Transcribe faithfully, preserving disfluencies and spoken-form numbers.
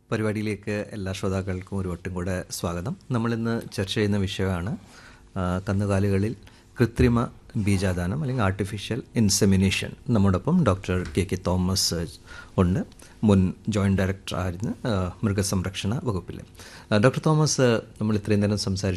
പരിപാടിയിലേക്ക് എല്ലാ ശ്രോതാക്കൾക്കും ഒരു വട്ടം കൂടെ സ്വാഗതം. നമ്മളിന്ന് ചർച്ച ചെയ്യുന്ന വിഷയമാണ് ആ, കന്നുകാലികളിൽ കൃത്രിമ ബീജാദാനം അല്ലെങ്കിൽ ആർട്ടിഫിഷ്യൽ ഇൻസെമിനേഷൻ. നമ്മോടൊപ്പം ഡോക്ടർ കെ കെ തോമസ് ഉണ്ട്, മുൻ ജോയിൻറ്റ് ഡയറക്ടർ ആയിരുന്നു ആ, മൃഗസംരക്ഷണ വകുപ്പിൽ. ആ, ഡോക്ടർ തോമസ്, നമ്മൾ ഇത്രയും നേരം സംസാരിച്ചു